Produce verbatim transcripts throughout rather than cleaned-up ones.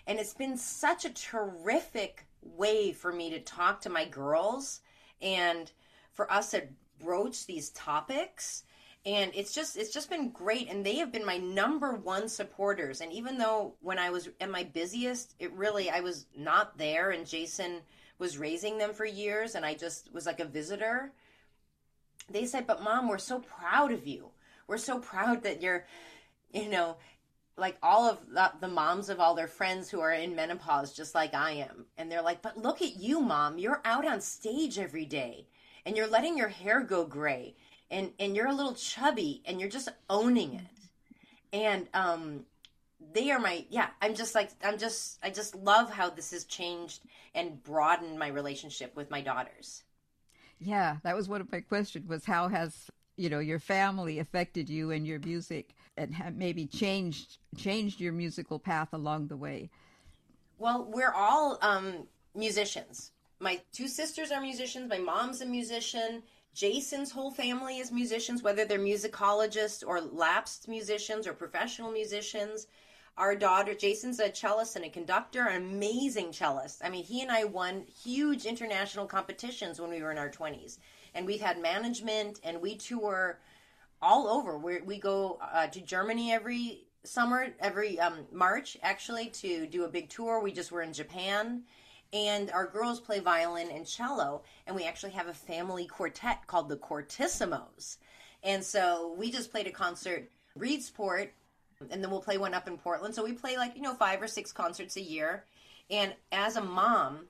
And it's been such a terrific way for me to talk to my girls and for us to broach these topics. And it's just it's just been great, and they have been my number one supporters. And even though when I was at my busiest, it really I was not there, and Jason was raising them for years, and I just was like a visitor. They said, "But Mom, we're so proud of you. We're so proud that you're, you know, like all of the, the moms of all their friends who are in menopause, just like I am." And they're like, "But look at you, Mom. You're out on stage every day, and you're letting your hair go gray, and and you're a little chubby, and you're just owning it." And um, they are my yeah. I'm just like I'm just I just love how this has changed and broadened my relationship with my daughters. Yeah, that was one of my questions was how has, you know, your family affected you and your music and have maybe changed changed your musical path along the way. Well, we're all um, musicians. My two sisters are musicians. My mom's a musician. Jason's whole family is musicians, whether they're musicologists or lapsed musicians or professional musicians. Our daughter, Jason's a cellist and a conductor, an amazing cellist. I mean, he and I won huge international competitions when we were in our twenties. And we've had management, and we tour all over. we we go uh, to Germany every summer, every um, March, actually, to do a big tour. We just were in Japan. And our girls play violin and cello. And we actually have a family quartet called the Quartissimos. And so we just played a concert, Reedsport, and then we'll play one up in Portland. So we play like, you know, five or six concerts a year. And as a mom,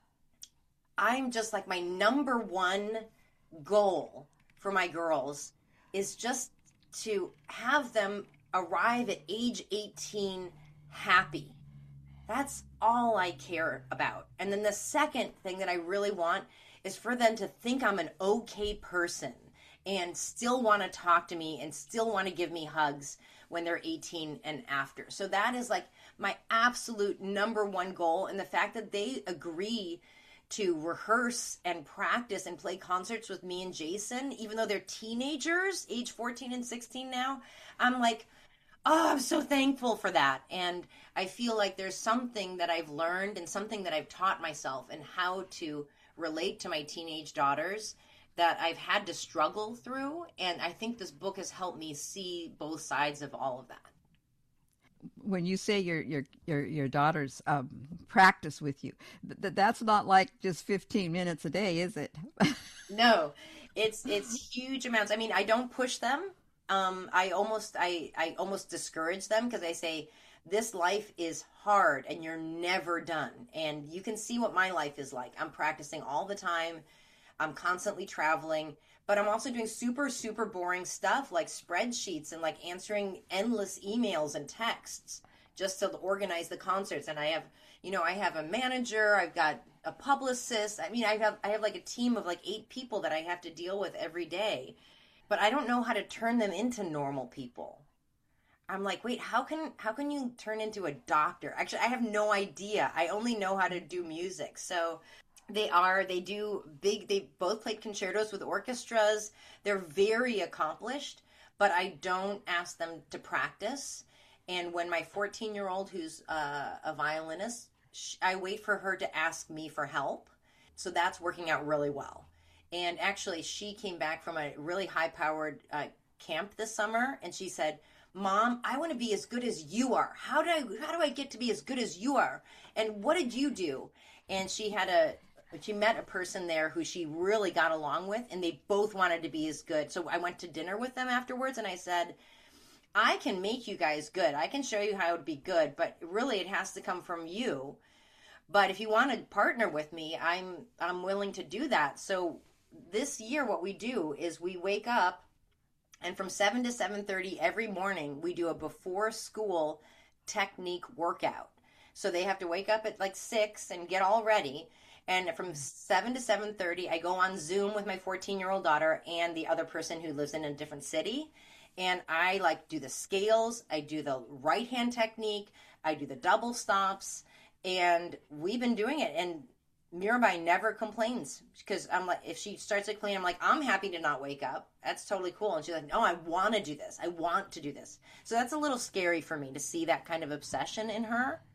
I'm just like my number one goal for my girls is just to have them arrive at age eighteen happy. That's all I care about. And then the second thing that I really want is for them to think I'm an okay person and still want to talk to me and still want to give me hugs when they're eighteen and after. So that is like my absolute number one goal. And the fact that they agree to rehearse and practice and play concerts with me and Jason, even though they're teenagers, age fourteen and sixteen now, I'm like, oh, I'm so thankful for that. And I feel like there's something that I've learned and something that I've taught myself and how to relate to my teenage daughters that I've had to struggle through. And I think this book has helped me see both sides of all of that. When you say your your your your daughters um, practice with you, th- that's not like just fifteen minutes a day, is it? No, it's it's huge amounts. I mean, I don't push them. Um, I almost I I almost discourage them because I say this life is hard and you're never done. And you can see what my life is like. I'm practicing all the time. I'm constantly traveling, but I'm also doing super, super boring stuff like spreadsheets and like answering endless emails and texts just to organize the concerts. And I have, you know, I have a manager, I've got a publicist. I mean, I have, I have like a team of like eight people that I have to deal with every day, but I don't know how to turn them into normal people. I'm like, wait, how can, how can you turn into a doctor? Actually, I have no idea. I only know how to do music. So they are, they do big, they both played concertos with orchestras. They're very accomplished, but I don't ask them to practice. And when my fourteen year old, who's uh, a violinist, sh- I wait for her to ask me for help. So that's working out really well. And actually, she came back from a really high powered uh, camp this summer, and she said, Mom, I want to be as good as you are. How do I, how do I get to be as good as you are? And what did you do? And she had a, she met a person there who she really got along with, and they both wanted to be as good. So I went to dinner with them afterwards, and I said, I can make you guys good. I can show you how to be good, but really it has to come from you. But if you want to partner with me, I'm I'm willing to do that. So this year what we do is we wake up, and from seven to seven thirty every morning we do a before school technique workout. So they have to wake up at like six and get all ready. And from seven to seven thirty, I go on Zoom with my fourteen-year-old daughter and the other person who lives in a different city. And I like do the scales, I do the right hand technique, I do the double stops, and we've been doing it. And Mirabai never complains because I'm like, if she starts to complain, I'm like, I'm happy to not wake up. That's totally cool. And she's like, no, I want to do this. I want to do this. So that's a little scary for me to see that kind of obsession in her.